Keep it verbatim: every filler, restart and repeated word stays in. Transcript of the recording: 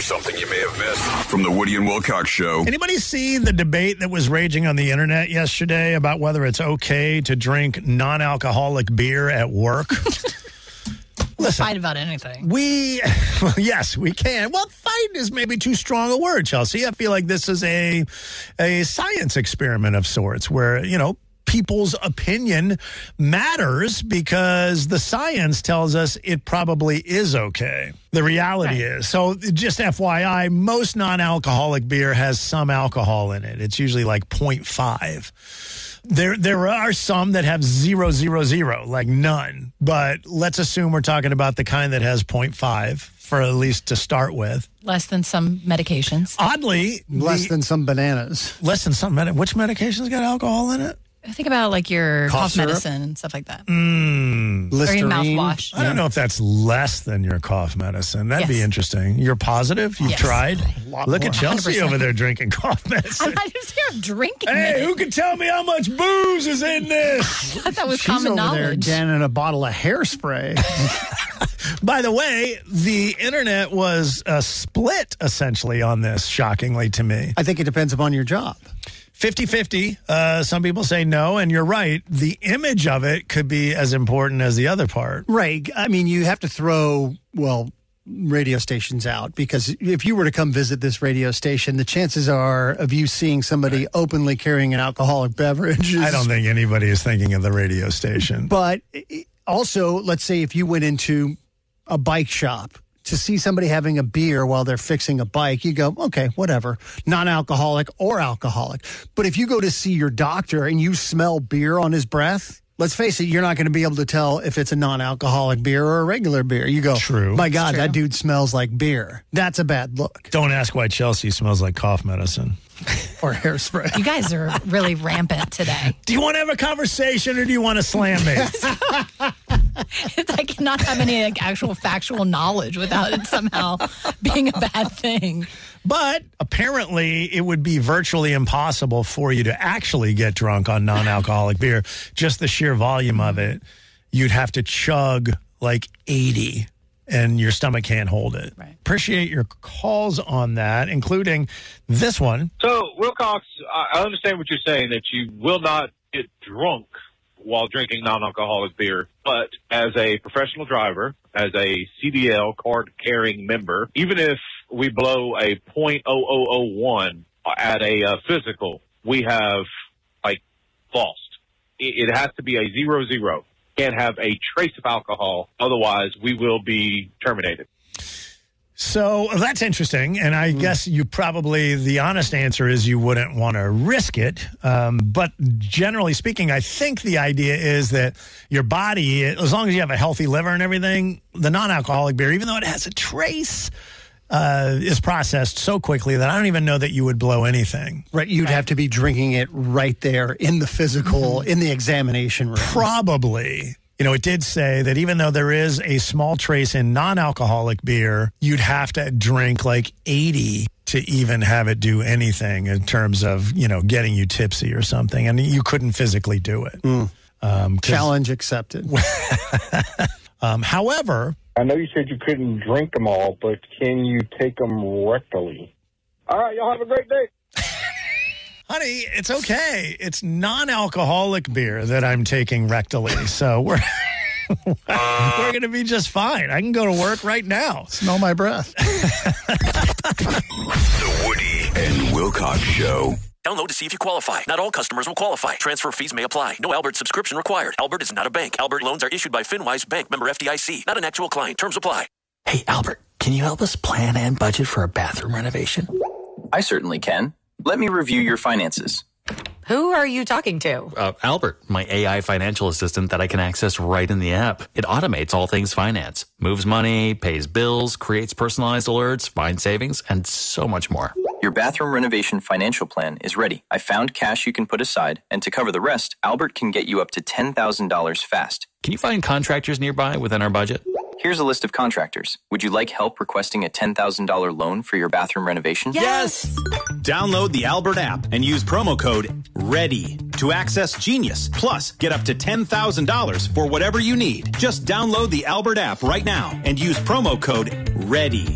something you may have missed from the Woody and Wilcox Show. Anybody see the debate that was raging on the internet yesterday about whether it's okay to drink non-alcoholic beer at work? Listen, fight about anything. We, well, yes, we can. Well, fight is maybe too strong a word, Chelsea. I feel like this is a a science experiment of sorts where, you know, people's opinion matters because the science tells us it probably is okay. The reality right. is. So just F Y I, most non-alcoholic beer has some alcohol in it. It's usually like zero point five. There there are some that have zero, zero, zero, like none. But let's assume we're talking about the kind that has zero point five for at least to start with. Less than some medications. Oddly. Less the, than some bananas. Less than some, med- which medications got alcohol in it? Think about like your cough, cough syrup? medicine and stuff like that. Mm. Or your Listerine. mouthwash. I don't know if that's less than your cough medicine. That'd Yes. be interesting. You're positive? You've Yes. tried? lot Look more. at Chelsea one hundred percent. over there drinking cough medicine. I'm not just here drinking Hey, it. who can tell me how much booze is in this? I thought that was She's common over there knowledge. down a bottle of hairspray. By the way, the internet was uh, split essentially on this, shockingly to me. I think it depends upon your job. fifty-fifty. Uh, some people say no, and you're right. The image of it could be as important as the other part. Right. I mean, you have to throw, well, radio stations out because if you were to come visit this radio station, the chances are of you seeing somebody right. openly carrying an alcoholic beverage is, I don't think anybody is thinking of the radio station. But also, let's say if you went into a bike shop to see somebody having a beer while they're fixing a bike, you go, okay, whatever, non-alcoholic or alcoholic. But if you go to see your doctor and you smell beer on his breath, let's face it, you're not going to be able to tell if it's a non-alcoholic beer or a regular beer. You go, True. My God, True. that dude smells like beer. That's a bad look. Don't ask why Chelsea smells like cough medicine. Or hairspray. You guys are really rampant today. Do you want to have a conversation or do you want to slam me? I cannot have any like, actual factual knowledge without it somehow being a bad thing. But apparently it would be virtually impossible for you to actually get drunk on non-alcoholic beer. Just the sheer volume of it. You'd have to chug like eighty and your stomach can't hold it. Right. Appreciate your calls on that, including this one. So, Wilcox, I understand what you're saying, that you will not get drunk while drinking non-alcoholic beer. But as a professional driver, as a C D L card-carrying member, even if we blow a point zero zero zero one at a uh, physical, we have, like, lost. It, it has to be a zero zero. Can't have a trace of alcohol. Otherwise, we will be terminated. So that's interesting. And I mm. guess you probably, the honest answer is you wouldn't want to risk it. Um, but generally speaking, I think the idea is that your body, as long as you have a healthy liver and everything, the non-alcoholic beer, even though it has a trace, uh, is processed so quickly that I don't even know that you would blow anything. Right. You'd have to be drinking it right there in the physical, mm-hmm. in the examination room. Probably. You know, it did say that even though there is a small trace in non-alcoholic beer, you'd have to drink like eighty to even have it do anything in terms of, you know, getting you tipsy or something. And you couldn't physically do it. Mm. Um, Challenge accepted. um, however... I know you said you couldn't drink them all, but can you take them rectally? All right, y'all have a great day. Honey, it's okay. It's non-alcoholic beer that I'm taking rectally, so we're we're going to be just fine. I can go to work right now. Smell my breath. The Woody and Wilcox Show. Download to see if you qualify. Not all customers will qualify. Transfer fees may apply. No Albert subscription required. Albert is not a bank. Albert loans are issued by FinWise Bank, member F D I C. Not an actual client. Terms apply. Hey, Albert, can you help us plan and budget for a bathroom renovation? I certainly can. Let me review your finances. Who are you talking to? Uh, Albert, my A I financial assistant that I can access right in the app. It automates all things finance, moves money, pays bills, creates personalized alerts, finds savings, and so much more. Your bathroom renovation financial plan is ready. I found cash you can put aside, and to cover the rest, Albert can get you up to ten thousand dollars fast. Can you find contractors nearby within our budget? Here's a list of contractors. Would you like help requesting a ten thousand dollars loan for your bathroom renovation? Yes! Download the Albert app and use promo code READY to access Genius. Plus, get up to ten thousand dollars for whatever you need. Just download the Albert app right now and use promo code READY.